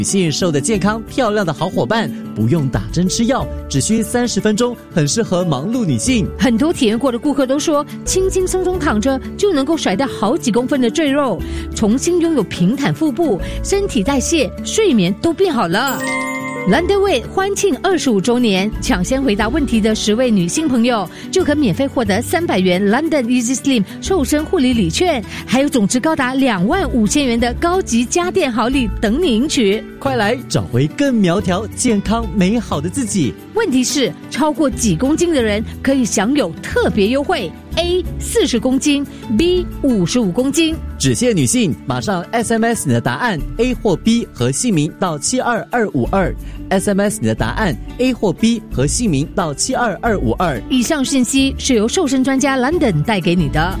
女性瘦的健康漂亮的好伙伴，不用打针吃药，只需30分钟，很适合忙碌女性。 很多体验过的顾客都说，轻轻松松躺着就能够甩掉好几公分的赘肉，重新拥有平坦腹部，身体代谢、睡眠都变好了。London Weight 欢庆25周年，抢先回答问题的10位女性朋友就可免费获得300元 London Easy Slim 瘦身护理礼券，还有总值高达25000元的高级家电好礼等你赢取。 快来找回更苗条、健康、美好的自己。 问题是，超过几公斤的人可以享有特别优惠 A 40公斤 B 55公斤， 只限女性，马上 SMS 你的答案 A 或 B 和姓名到72252 SMS 你的答案 A 或 B 和姓名到72252。 以上讯息是由瘦身专家 London 带给你的。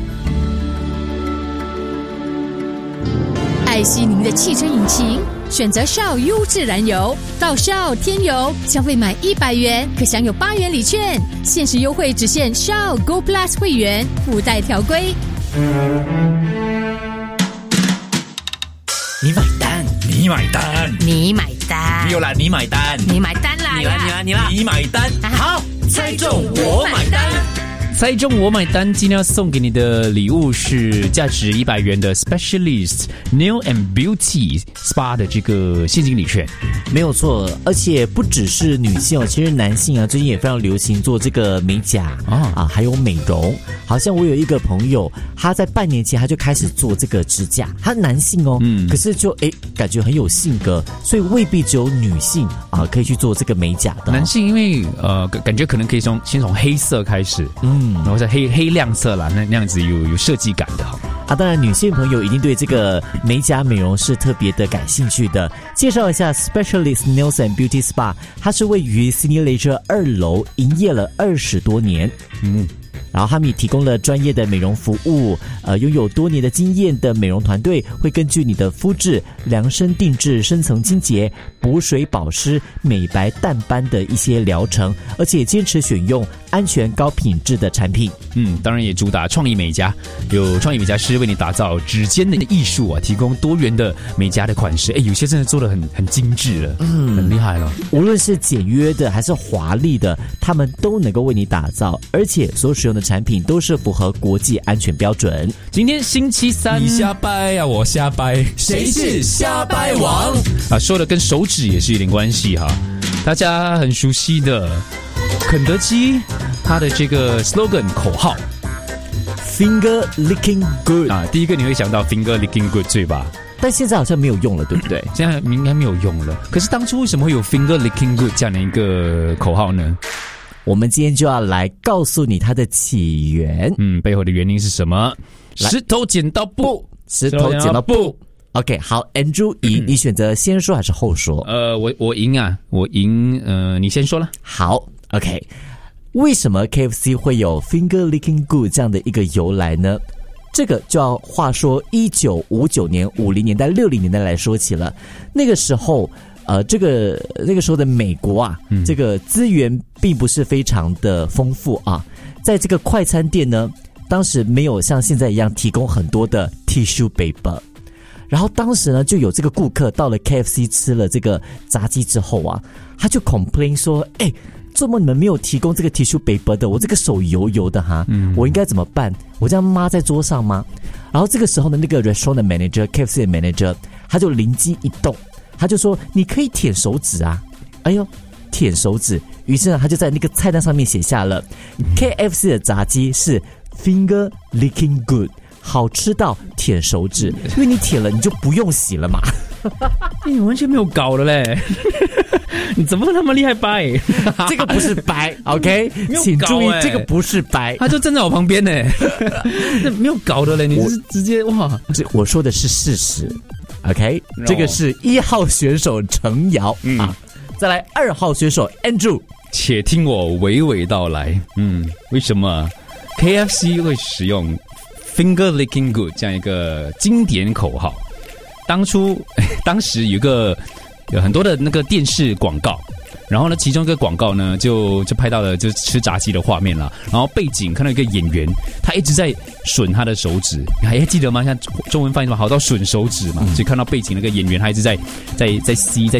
爱惜您的汽车引擎，选择 Shell 优质燃油，到 Shell 添油，消费满100元可享有8元礼券，限时优惠只限 Shell Go Plus 会员，附带条规。 你买单，你买单， 你买单， 没有啦，你买单， 你买单啦， 你啦，你买单，好，猜中我买单。猜中我买单，今天要送给你的礼物是价值100元的 Specialist Nail and Beauty Spa 的这个现金礼券。 没有错，而且不只是女性哦，其实男性啊，最近也非常流行做这个美甲还有美容。好像我有一个朋友，他在半年前他就开始做这个指甲，他男性哦，可是就感觉很有性格，所以未必只有女性可以去做这个美甲的。 男性因为感觉可能可以先从黑色开始，然后再黑亮色啦，那样子有设计感的。 当然女性朋友一定对这个美甲美容是特别的感兴趣的。介绍一下 Specialist Nails and Beauty Spa， 它是位于 Sydney Leisure 2楼，营业了20多年。然后他们也提供了专业的美容服务，拥有多年的经验的美容团队会根据你的肤质量身定制深层清洁、补水保湿、美白淡斑的一些疗程，而且坚持选用安全高品质的产品。 当然也主打创意美甲，有创意美甲师为你打造指尖的艺术提供多元的美甲的款式。有些真的做得很精致了，很厉害了。 无论是简约的还是华丽的，他们都能够为你打造，而且所使用的产品都是符合国际安全标准。 今天星期三，你瞎掰啊，我瞎掰，谁是瞎掰王说的跟手指也是有点关系哈。大家很熟悉的肯德基，它的这个 slogan 口号 Finger licking good 第一个你会想到 Finger licking good 对吧？ 但现在好像没有用了，对不对？ 现在应该没有用了。可是当初为什么会有 Finger licking good 这样的一个口号呢？ 我们今天就要来告诉你它的起源。 背后的原因是什么？石头剪刀布， 石头剪刀布。OK， 好 ，Andrew，你选择先说还是后说？ 我赢啊，我赢。你先说了。 好 ，OK。为什么 KFC 会有 Finger licking good 这样的一个由来呢？这个就要话说1959年、50年代、60年代来说起了。那个时候。那个时候的美国这个资源并不是非常的丰富在这个快餐店呢，当时没有像现在一样提供很多的 tissue paper， 然后当时呢就有这个顾客到了 KFC 吃了这个炸鸡之后他就 complain 说，怎么你们没有提供这个 tissue paper 的？我这个手油油的我应该怎么办？我这样抹在桌上吗？然后这个时候呢，那个 restaurant 的 manager KFC 的 manager 他就灵机一动。他就说你可以舔手指舔手指。于是呢，他就在那个菜单上面写下了 KFC 的炸鸡是 Finger licking good， 好吃到舔手指，因为你舔了你就不用洗了嘛。 你完全没有搞了嘞。你怎么那么厉害掰？ 这个不是掰 OK， 请注意这个不是掰。 他就站在我旁边呢。那没有搞的嘞，你是直接哇。 我说的是事实OK， 这个是1号选手程瑶再来2号选手 Andrew， 且听我娓娓道来。为什么 KFC 会使用 Finger licking good 这样一个经典口号？当时有很多的那个电视广告， 然后呢，其中一个广告呢，就拍到了就是吃炸鸡的画面啦。然后背景看到一个演员，他一直在吮他的手指，你还记得吗？像中文翻译什么好到吮手指嘛，所以看到背景那个演员他一直在吸在